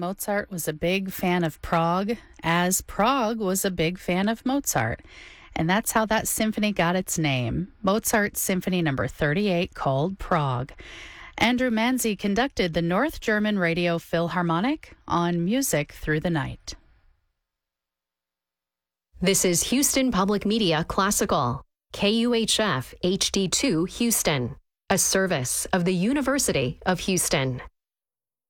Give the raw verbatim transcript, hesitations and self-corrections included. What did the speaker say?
Mozart was a big fan of Prague, as Prague was a big fan of Mozart. And that's how that symphony got its name, Mozart's Symphony Number thirty-eight, called Prague. Andrew Manzi conducted the North German Radio Philharmonic on Music Through the Night. This is Houston Public Media Classical, K U H F H D two Houston, a service of the University of Houston.